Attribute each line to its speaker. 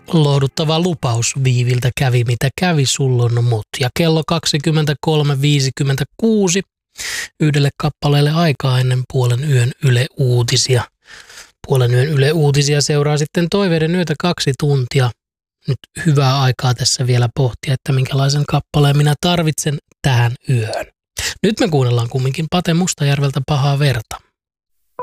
Speaker 1: Lohduttava lupaus Viiviltä kävi mitä kävi, sullon mut. Ja kello 23.56 yhdelle kappaleelle aikaa ennen puolen yön Yle Uutisia. Puolen yön Yle Uutisia seuraa sitten Toiveiden yötä 2 tuntia. Nyt hyvää aikaa tässä vielä pohtia, että minkälaisen kappaleen minä tarvitsen tähän yöhön. Nyt me kuunnellaan kumminkin Pate Mustajärveltä Pahaa verta.